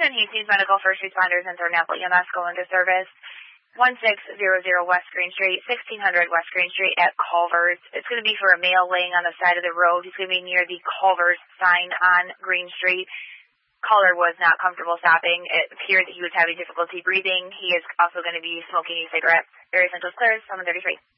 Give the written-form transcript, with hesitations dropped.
Attention Hastings Medical First Responders and Thornapple EMS go into service. 1600 West Green Street, 1600 West Green Street at Culver's. It's going to be for a male laying on the side of the road. He's going to be near the Culver's sign on Green Street. Caller was not comfortable stopping. It appeared that he was having difficulty breathing. He is also going to be smoking a cigarette. Area Central clear, 733.